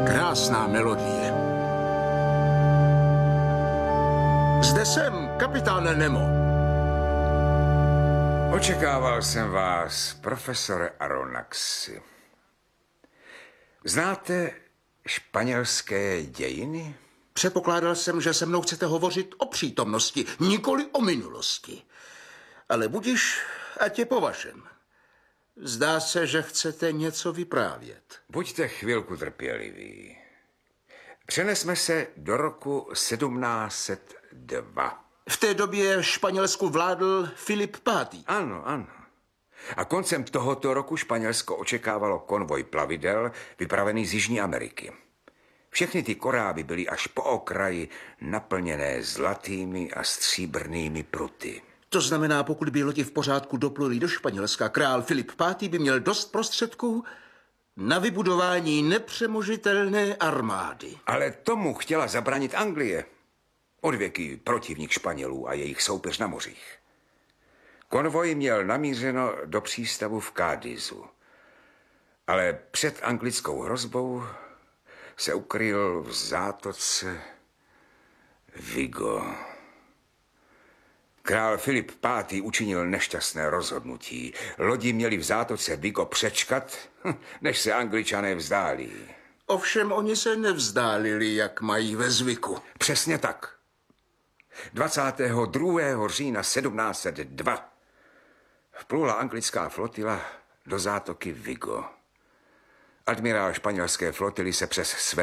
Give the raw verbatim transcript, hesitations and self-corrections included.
Krásná melodie. Zde jsem, kapitáne Nemo. Očekával jsem vás, profesore Aronnaxi. Znáte španělské dějiny? Předpokládal jsem, že se mnou chcete hovořit o přítomnosti, nikoli o minulosti. Ale budiš, ať je po vašem. Zdá se, že chcete něco vyprávět. Buďte chvilku trpěliví. Přenesme se do roku sedmnáct set dva. V té době Španělsku vládl Filip pátý. Ano, ano. A koncem tohoto roku Španělsko očekávalo konvoj plavidel vypravený z Jižní Ameriky. Všechny ty koráby byly až po okraji naplněné zlatými a stříbrnými pruty. To znamená, pokud by lodi v pořádku dopluli do Španělska, král Filip pátý by měl dost prostředků na vybudování nepřemožitelné armády. Ale tomu chtěla zabránit Anglie. Odvěký protivník Španělů a jejich soupeř na mořích. Konvoj měl namířeno do přístavu v Cádizu. Ale před anglickou hrozbou se ukryl v zátoce Vigo. Král Filip pátý učinil nešťastné rozhodnutí. Lodi měli v zátoce Vigo přečkat, než se Angličané vzdálí. Ovšem oni se nevzdálili, jak mají ve zvyku. Přesně tak. dvacátého druhého října sedmnáct set dva vplula anglická flotila do zátoky Vigo. Admirál španělské flotily se přes své